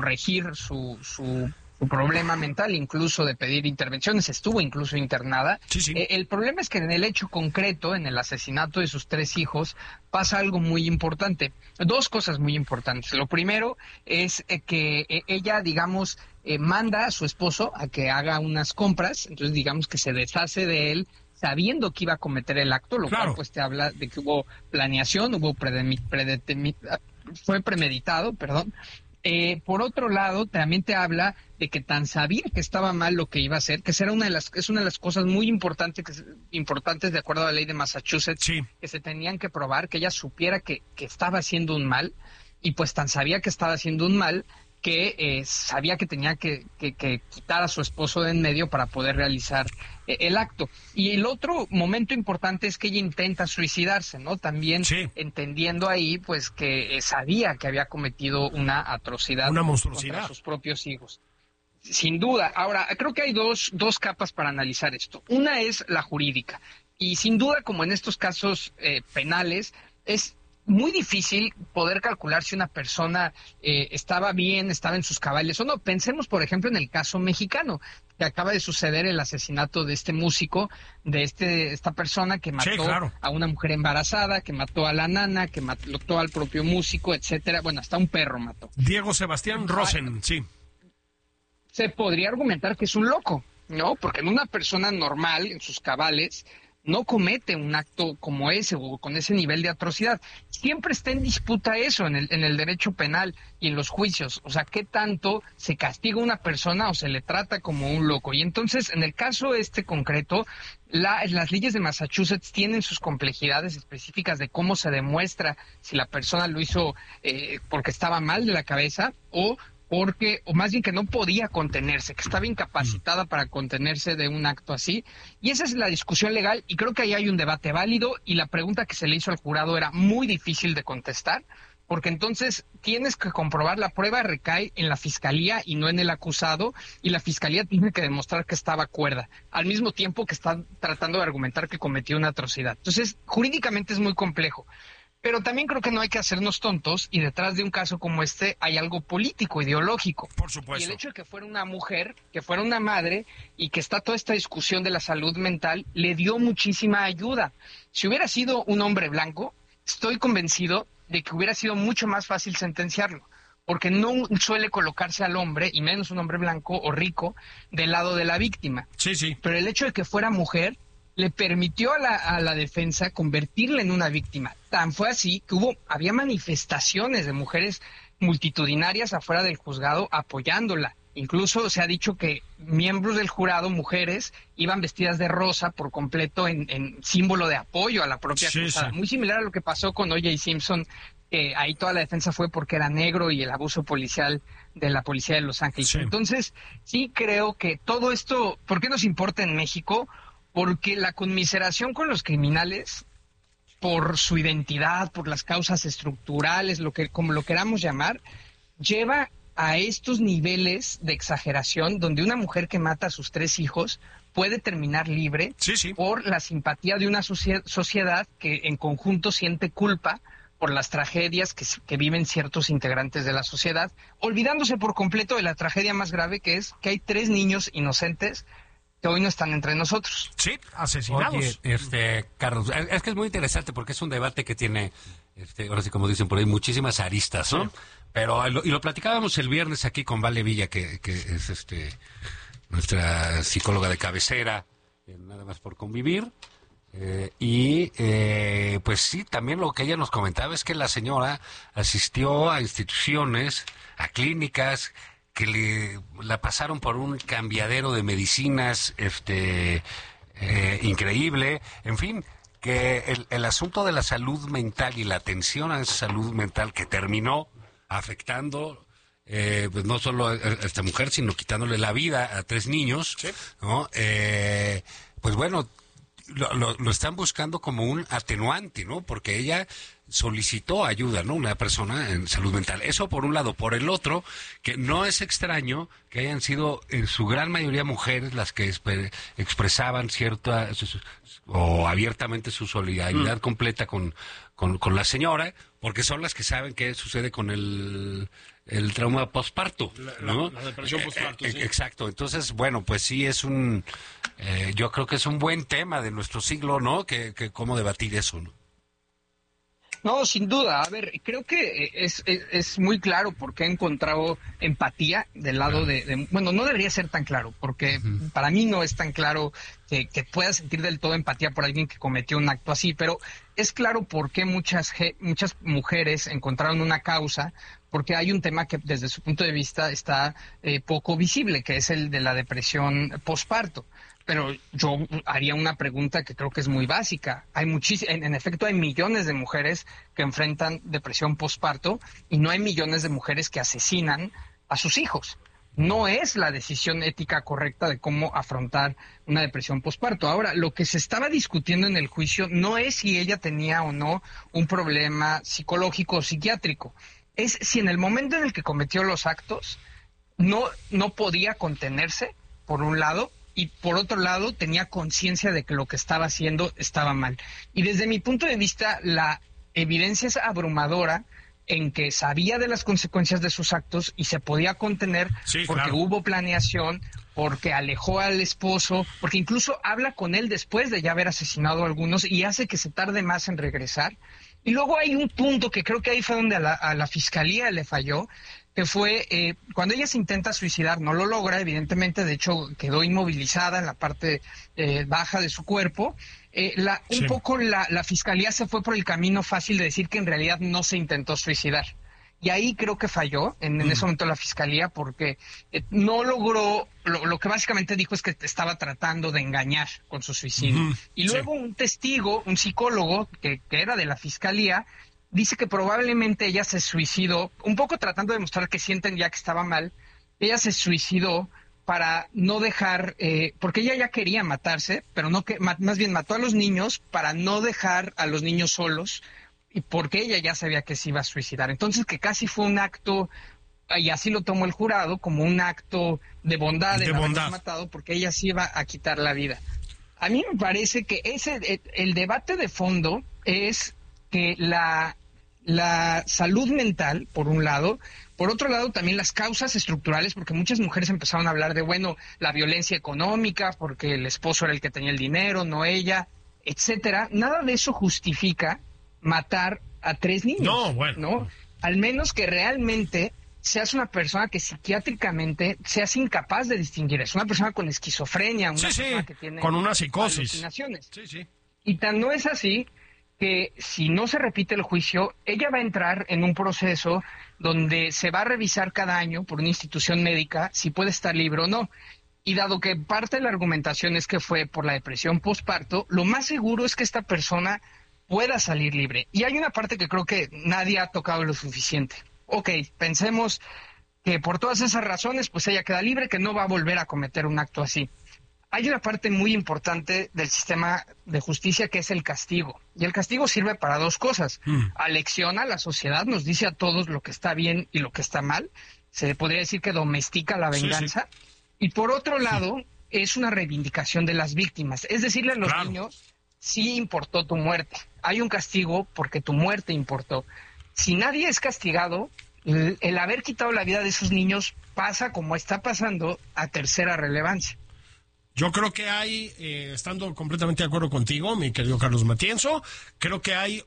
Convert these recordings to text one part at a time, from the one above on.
corregir su problema mental, incluso de pedir intervenciones, estuvo incluso internada. Sí. El problema es que en el hecho concreto, en el asesinato de sus 3 hijos, pasa algo muy importante, 2 cosas muy importantes. Lo primero es que ella, digamos, manda a su esposo a que haga unas compras, entonces digamos que se deshace de él sabiendo que iba a cometer el acto, lo cual pues te habla de que hubo planeación, fue premeditado, perdón. Por otro lado, también te habla de que tan sabía que estaba mal lo que iba a hacer, que es una de las cosas muy importantes de acuerdo a la ley de Massachusetts, que se tenían que probar, que ella supiera que estaba haciendo un mal, y pues tan sabía que estaba haciendo un mal que sabía que tenía que quitar a su esposo de en medio para poder realizar el acto. Y el otro momento importante es que ella intenta suicidarse, ¿no? También entendiendo ahí, pues, que sabía que había cometido una atrocidad, una monstruosidad contra sus propios hijos. Sin duda. Ahora, creo que hay dos capas para analizar esto. Una es la jurídica. Y sin duda, como en estos casos penales, es muy difícil poder calcular si una persona estaba bien, estaba en sus cabales o no. Pensemos, por ejemplo, en el caso mexicano, que acaba de suceder el asesinato de este músico, de esta persona que mató a una mujer embarazada, que mató a la nana, que mató al propio músico, etcétera. Bueno, hasta un perro mató. Diego Sebastián Rosen, sí. Se podría argumentar que es un loco, ¿no? Porque en una persona normal, en sus cabales, no comete un acto como ese o con ese nivel de atrocidad. Siempre está en disputa eso en el derecho penal y en los juicios. O sea, ¿qué tanto se castiga a una persona o se le trata como un loco? Y entonces, en el caso concreto, las leyes de Massachusetts tienen sus complejidades específicas de cómo se demuestra si la persona lo hizo porque estaba mal de la cabeza o más bien que no podía contenerse, que estaba incapacitada para contenerse de un acto así. Y esa es la discusión legal, y creo que ahí hay un debate válido, y la pregunta que se le hizo al jurado era muy difícil de contestar, porque entonces tienes que comprobar, la prueba recae en la fiscalía y no en el acusado, y la fiscalía tiene que demostrar que estaba cuerda, al mismo tiempo que está tratando de argumentar que cometió una atrocidad. Entonces, jurídicamente es muy complejo. Pero también creo que no hay que hacernos tontos, y detrás de un caso como este hay algo político, ideológico. Por supuesto. Y el hecho de que fuera una mujer, que fuera una madre, y que está toda esta discusión de la salud mental, le dio muchísima ayuda. Si hubiera sido un hombre blanco, estoy convencido de que hubiera sido mucho más fácil sentenciarlo, porque no suele colocarse al hombre, y menos un hombre blanco o rico, del lado de la víctima. Sí. Pero el hecho de que fuera mujer le permitió a la defensa convertirla en una víctima. Tan fue así que había manifestaciones de mujeres multitudinarias afuera del juzgado apoyándola. Incluso se ha dicho que miembros del jurado, mujeres, iban vestidas de rosa por completo en símbolo de apoyo a la propia acusada. Muy similar a lo que pasó con O.J. Simpson. Ahí toda la defensa fue porque era negro y el abuso policial de la policía de Los Ángeles. Entonces, sí creo que todo esto, ¿por qué nos importa en México? Porque la conmiseración con los criminales, por su identidad, por las causas estructurales, como lo queramos llamar, lleva a estos niveles de exageración donde una mujer que mata a sus 3 hijos puede terminar libre por la simpatía de una sociedad que en conjunto siente culpa por las tragedias que viven ciertos integrantes de la sociedad, olvidándose por completo de la tragedia más grave, que es que hay 3 niños inocentes que hoy no están entre nosotros. Sí, asesinados. Oye, Carlos, es que es muy interesante porque es un debate que tiene, ahora sí como dicen por ahí, muchísimas aristas, ¿no? Pero, lo platicábamos el viernes aquí con Vale Villa, que es nuestra psicóloga de cabecera, nada más por convivir. Pues sí, también lo que ella nos comentaba es que la señora asistió a instituciones, a clínicas, que la pasaron por un cambiadero de medicinas increíble, en fin, que el asunto de la salud mental y la atención a esa salud mental que terminó afectando pues no solo a esta mujer, sino quitándole la vida a 3 niños, ¿no? Pues bueno, lo están buscando como un atenuante, ¿no? Porque ella solicitó ayuda, ¿no? Una persona en salud mental. Eso por un lado. Por el otro, que no es extraño que hayan sido en su gran mayoría mujeres las que expresaban cierta o abiertamente su solidaridad completa con la señora, porque son las que saben qué sucede con el el trauma posparto, ¿no? La depresión posparto, sí. Exacto. Entonces, bueno, pues sí es yo creo que es un buen tema de nuestro siglo, ¿no? Que cómo debatir eso, ¿no? No, sin duda. A ver, creo que es muy claro por qué he encontrado empatía del lado bueno, no debería ser tan claro, porque para mí no es tan claro que pueda sentir del todo empatía por alguien que cometió un acto así, pero es claro por qué muchas mujeres encontraron una causa, porque hay un tema que desde su punto de vista está poco visible, que es el de la depresión posparto. Pero yo haría una pregunta que creo que es muy básica. En efecto, hay millones de mujeres que enfrentan depresión posparto y no hay millones de mujeres que asesinan a sus hijos. No es la decisión ética correcta de cómo afrontar una depresión posparto. Ahora, lo que se estaba discutiendo en el juicio no es si ella tenía o no un problema psicológico o psiquiátrico. Es si en el momento en el que cometió los actos no podía contenerse, por un lado, y por otro lado tenía conciencia de que lo que estaba haciendo estaba mal. Y desde mi punto de vista, la evidencia es abrumadora en que sabía de las consecuencias de sus actos y se podía contener porque hubo planeación, porque alejó al esposo, porque incluso habla con él después de ya haber asesinado a algunos y hace que se tarde más en regresar. Y luego hay un punto que creo que ahí fue donde a la fiscalía le falló, que fue cuando ella se intenta suicidar, no lo logra, evidentemente, de hecho quedó inmovilizada en la parte baja de su cuerpo. Un poco la fiscalía se fue por el camino fácil de decir que en realidad no se intentó suicidar. Y ahí creo que falló en ese momento la fiscalía porque no logró, lo que básicamente dijo es que estaba tratando de engañar con su suicidio. Y luego un testigo, un psicólogo que era de la fiscalía, dice que probablemente ella se suicidó, un poco tratando de mostrar que sí entendía que estaba mal. Ella se suicidó para no dejar, porque ella ya quería matarse, pero no que más bien mató a los niños para no dejar a los niños solos, y porque ella ya sabía que se iba a suicidar. Entonces que casi fue un acto, y así lo tomó el jurado, como un acto de bondad de haberlos matado, porque ella se iba a quitar la vida. A mí me parece que el debate de fondo es que la salud mental, por un lado, por otro lado también las causas estructurales, porque muchas mujeres empezaron a hablar de, bueno, la violencia económica, porque el esposo era el que tenía el dinero, no ella, etcétera. Nada de eso justifica matar a 3 niños. No, bueno. ¿No? Al menos que realmente seas una persona que psiquiátricamente seas incapaz de distinguir. Es una persona con esquizofrenia, una persona que tiene con una psicosis, alucinaciones. Y tan no es así que si no se repite el juicio, ella va a entrar en un proceso donde se va a revisar cada año por una institución médica si puede estar libre o no. Y dado que parte de la argumentación es que fue por la depresión postparto, lo más seguro es que esta persona pueda salir libre. Y hay una parte que creo que nadie ha tocado lo suficiente. Ok, pensemos que por todas esas razones, pues ella queda libre, que no va a volver a cometer un acto así. Hay una parte muy importante del sistema de justicia que es el castigo. Y el castigo sirve para 2 cosas. Alecciona a la sociedad, nos dice a todos lo que está bien y lo que está mal. Se podría decir que domestica la venganza. Y por otro lado, es una reivindicación de las víctimas. Es decirle a los niños, sí importó tu muerte. Hay un castigo porque tu muerte importó. Si nadie es castigado, el haber quitado la vida de esos niños pasa, como está pasando, a tercera relevancia. Yo creo que hay, estando completamente de acuerdo contigo, mi querido Carlos Matienzo, creo que hay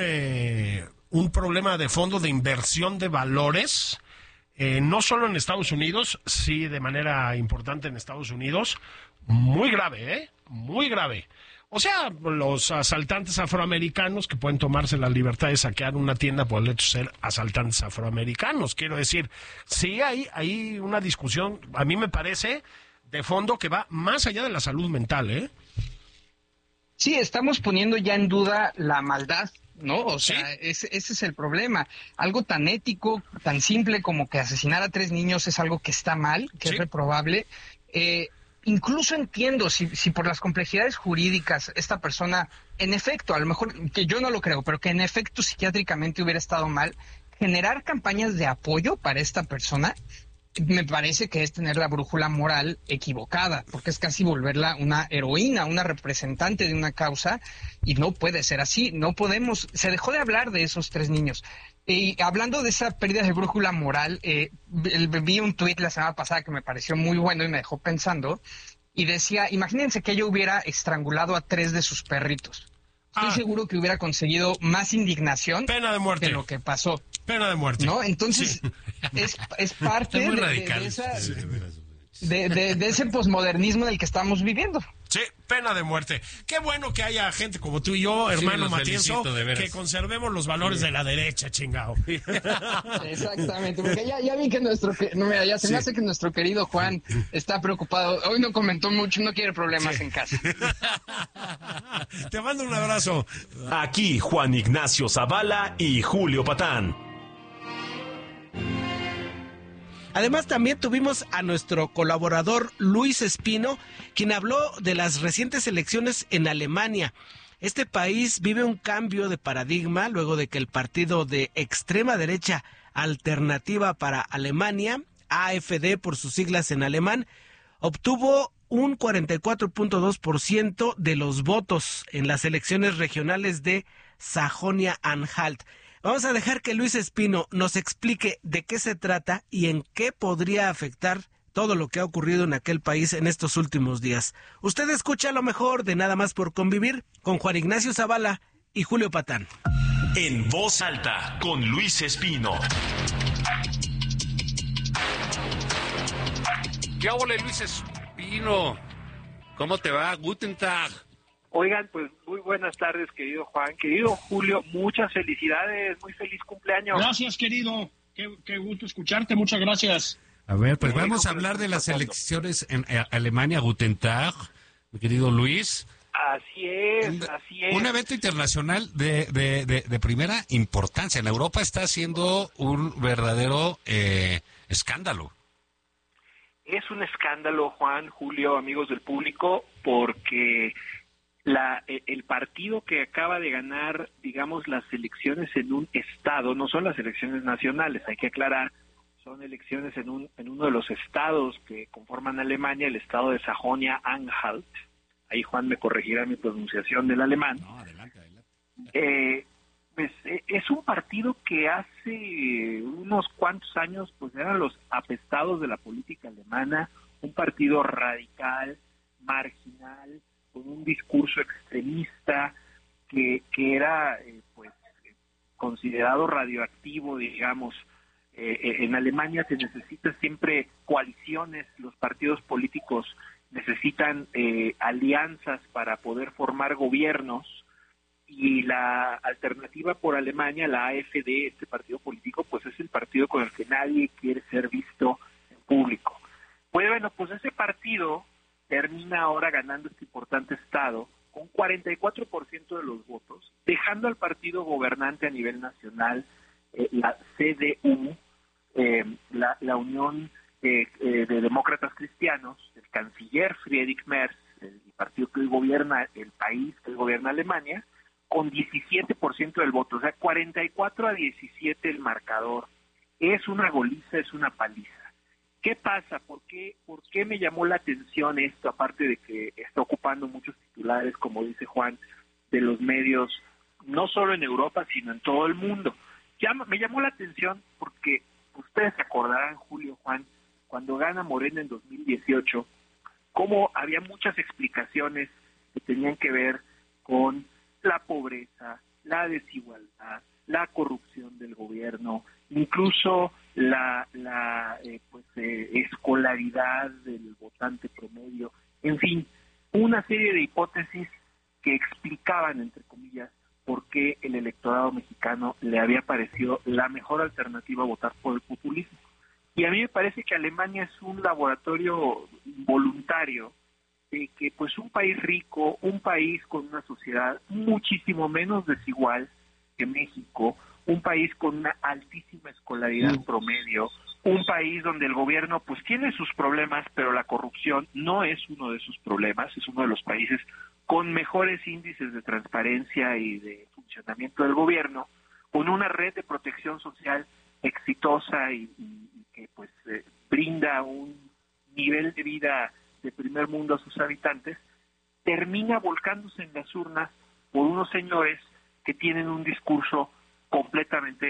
un problema de fondo de inversión de valores, no solo en Estados Unidos, sí de manera importante en Estados Unidos, muy grave, muy grave. O sea, los asaltantes afroamericanos que pueden tomarse la libertad de saquear una tienda por el hecho de ser asaltantes afroamericanos. Quiero decir, sí hay una discusión, a mí me parece, de fondo que va más allá de la salud mental, ¿eh? Sí, estamos poniendo ya en duda la maldad, ¿no? O sea, ese es el problema. Algo tan ético, tan simple como que asesinar a 3 niños es algo que está mal, que es reprobable. Incluso entiendo si por las complejidades jurídicas esta persona, en efecto, a lo mejor, que yo no lo creo, pero que en efecto psiquiátricamente hubiera estado mal, generar campañas de apoyo para esta persona me parece que es tener la brújula moral equivocada, porque es casi volverla una heroína, una representante de una causa, y no puede ser así. No podemos, se dejó de hablar de esos 3 niños. Y hablando de esa pérdida de brújula moral, vi un tuit la semana pasada que me pareció muy bueno y me dejó pensando, y decía, imagínense que ella hubiera estrangulado a 3 de sus perritos. Estoy seguro que hubiera conseguido más indignación pena de muerte. de lo que pasó. Pena de muerte. ¿No? Entonces, es parte de ese posmodernismo en el que estamos viviendo. Sí, pena de muerte. Qué bueno que haya gente como tú y yo, hermano Matienzo, que conservemos los valores de la derecha, chingao. Exactamente, porque ya vi que se me hace que nuestro querido Juan está preocupado. Hoy no comentó mucho, no quiere problemas en casa. Te mando un abrazo. Aquí Juan Ignacio Zavala y Julio Patán. Además, también tuvimos a nuestro colaborador Luis Espino, quien habló de las recientes elecciones en Alemania. Este país vive un cambio de paradigma luego de que el partido de extrema derecha Alternativa para Alemania, AfD por sus siglas en alemán, obtuvo un 44.2% de los votos en las elecciones regionales de Sajonia-Anhalt. Vamos a dejar que Luis Espino nos explique de qué se trata y en qué podría afectar todo lo que ha ocurrido en aquel país en estos últimos días. Usted escucha lo mejor de Nada Más por Convivir con Juan Ignacio Zavala y Julio Patán. En voz alta con Luis Espino. ¿Qué ole, Luis Espino? ¿Cómo te va? Guten Tag. Oigan, pues muy buenas tardes, querido Juan. Querido Julio, muchas felicidades, muy feliz cumpleaños. Gracias, querido. Qué gusto escucharte, muchas gracias. A ver, pues vamos a hablar de las elecciones en Alemania, Guten Tag, mi querido Luis. Así es. Un evento internacional de primera importancia. En Europa está haciendo un verdadero escándalo. Es un escándalo, Juan, Julio, amigos del público, porque el partido que acaba de ganar, digamos, las elecciones en un estado, no son las elecciones nacionales, hay que aclarar, son elecciones en uno de los estados que conforman Alemania, el estado de Sajonia-Anhalt. Ahí Juan me corregirá mi pronunciación del alemán. No, adelante. Pues es un partido que hace unos cuantos años pues eran los apestados de la política alemana, un partido radical, marginal, con un discurso extremista que era pues considerado radioactivo, digamos. En Alemania se necesita siempre coaliciones, los partidos políticos necesitan alianzas para poder formar gobiernos, y la Alternativa por Alemania, la AfD, este partido político, pues es el partido con el que nadie quiere ser visto en público. Pues bueno, pues ese partido termina ahora ganando este importante estado con 44% de los votos, dejando al partido gobernante a nivel nacional, la CDU, la Unión de Demócratas Cristianos, el canciller Friedrich Merz, el partido que gobierna el país, que gobierna Alemania, con 17% del voto, o sea, 44-17 el marcador. Es una goliza, es una paliza. ¿Qué pasa? ¿Por qué me llamó la atención esto, aparte de que está ocupando muchos titulares, como dice Juan, de los medios, no solo en Europa, sino en todo el mundo? Me llamó la atención porque ustedes se acordarán, Julio, Juan, cuando gana Morena en 2018, cómo había muchas explicaciones que tenían que ver con la pobreza, la desigualdad, la corrupción del gobierno, incluso la escolaridad del votante promedio, en fin, una serie de hipótesis que explicaban, entre comillas, por qué el electorado mexicano le había parecido la mejor alternativa a votar por el populismo. Y a mí me parece que Alemania es un laboratorio voluntario de que pues un país rico, un país con una sociedad muchísimo menos desigual que México, un país con una altísima escolaridad promedio, un país donde el gobierno pues tiene sus problemas, pero la corrupción no es uno de sus problemas, es uno de los países con mejores índices de transparencia y de funcionamiento del gobierno, con una red de protección social exitosa y que pues brinda un nivel de vida de primer mundo a sus habitantes, termina volcándose en las urnas por unos señores que tienen un discurso completamente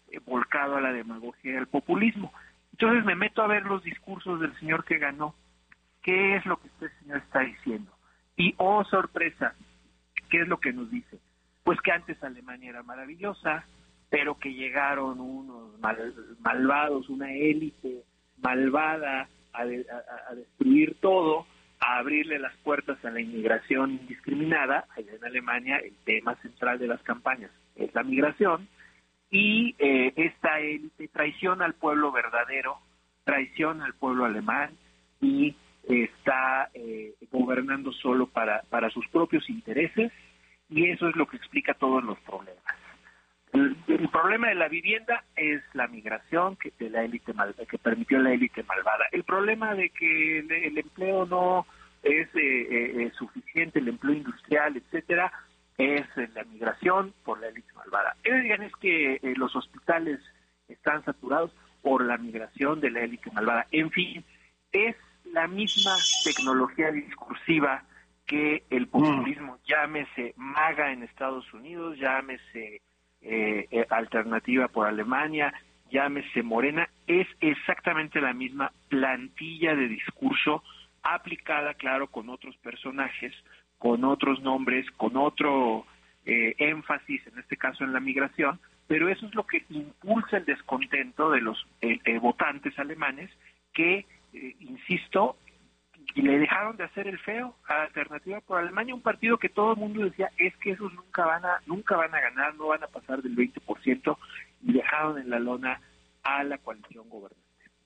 volcado a la demagogia y al populismo. Entonces me meto a ver los discursos del señor que ganó. ¿Qué es lo que este señor está diciendo? Y, oh sorpresa, ¿qué es lo que nos dice? Pues que antes Alemania era maravillosa, pero que llegaron unos malvados, una élite malvada a destruir todo, a abrirle las puertas a la inmigración indiscriminada. Allá en Alemania el tema central de las campañas es la migración, y esta élite traiciona al pueblo verdadero, traiciona al pueblo alemán y está gobernando solo para sus propios intereses, y eso es lo que explica todos los problemas. El problema de la vivienda es la migración que permitió la élite malvada. El problema de que el empleo no es suficiente, el empleo industrial, etcétera, es la migración por la élite malvada. Digan es que los hospitales están saturados por la migración de la élite malvada. En fin, es la misma tecnología discursiva que el populismo, llámese MAGA en Estados Unidos, llámese Alternativa por Alemania, llámese Morena, es exactamente la misma plantilla de discurso aplicada, claro, con otros personajes, con otros nombres, con otro énfasis, en este caso en la migración, pero eso es lo que impulsa el descontento de los votantes alemanes que, insisto, le dejaron de hacer el feo a Alternativa por Alemania, un partido que todo el mundo decía es que esos nunca van a ganar, no van a pasar del 20%, y dejaron en la lona a la coalición gobernante.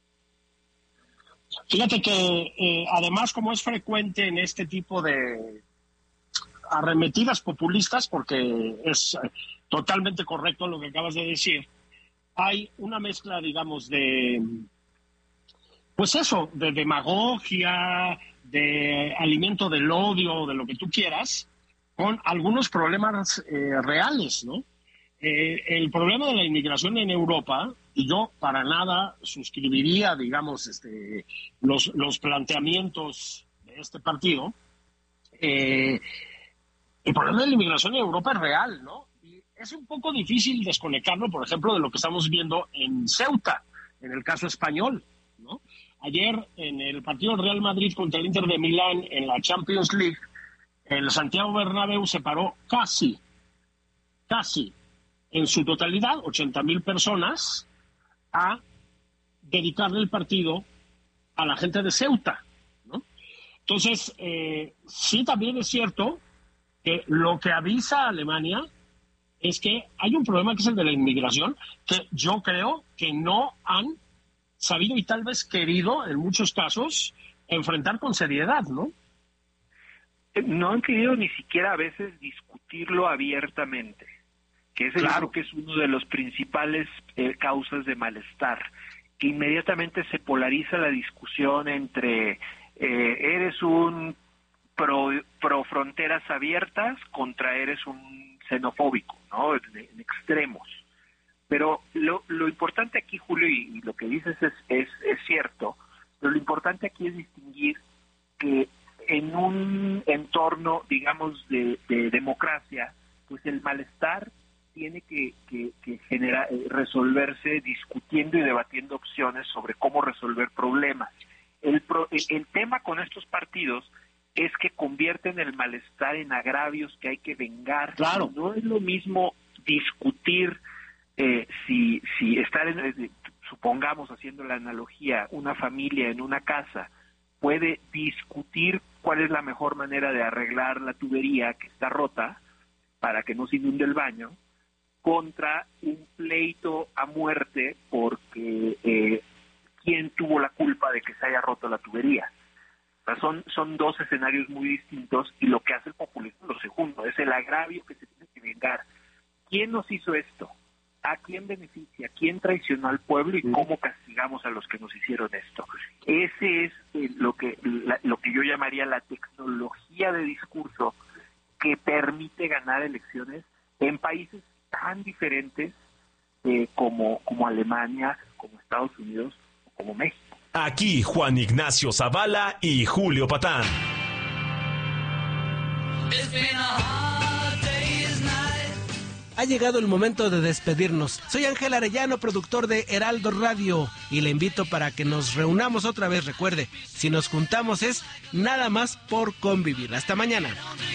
Fíjate que además, como es frecuente en este tipo de arremetidas populistas, porque es totalmente correcto lo que acabas de decir, hay una mezcla, digamos, de demagogia, de alimento del odio, de lo que tú quieras, con algunos problemas reales, ¿no? El problema de la inmigración en Europa, y yo para nada suscribiría, digamos, los planteamientos de este partido, el problema de la inmigración en Europa es real, ¿no? Y es un poco difícil desconectarlo, por ejemplo, de lo que estamos viendo en Ceuta, en el caso español, ¿no? Ayer, en el partido del Real Madrid contra el Inter de Milán en la Champions League, el Santiago Bernabéu se paró casi, en su totalidad, 80,000 personas, a dedicarle el partido a la gente de Ceuta, ¿no? Entonces, sí, también es cierto que lo que avisa a Alemania es que hay un problema que es el de la inmigración, que yo creo que no han sabido y tal vez querido, en muchos casos, enfrentar con seriedad, ¿no? No han querido ni siquiera a veces discutirlo abiertamente, que ese claro, creo que es uno de los principales causas de malestar, que inmediatamente se polariza la discusión entre eres un pro fronteras abiertas contra eres un xenofóbico, ¿no? En extremos. Pero lo importante aquí, Julio, y lo que dices es cierto, pero lo importante aquí es distinguir que en un entorno, digamos, de democracia, pues el malestar tiene que resolverse discutiendo y debatiendo opciones sobre cómo resolver problemas. El tema con estos partidos es que convierten el malestar en agravios que hay que vengar. Claro. No es lo mismo discutir si estar supongamos, haciendo la analogía, una familia en una casa puede discutir cuál es la mejor manera de arreglar la tubería que está rota para que no se inunde el baño, contra un pleito a muerte porque quién tuvo la culpa de que se haya roto la tubería. O sea, son dos escenarios muy distintos, y lo que hace el populismo, lo segundo, es el agravio que se tiene que vengar. ¿Quién nos hizo esto? ¿A quién beneficia? ¿Quién traicionó al pueblo? ¿Y cómo castigamos a los que nos hicieron esto? Ese es lo que yo llamaría la tecnología de discurso que permite ganar elecciones en países tan diferentes como Alemania, como Estados Unidos o como México. Aquí Juan Ignacio Zavala y Julio Patán. ha llegado el momento de despedirnos. Soy Ángel Arellano, productor de Heraldo Radio, y le invito para que nos reunamos otra vez. Recuerde, si nos juntamos es nada más por convivir. Hasta mañana.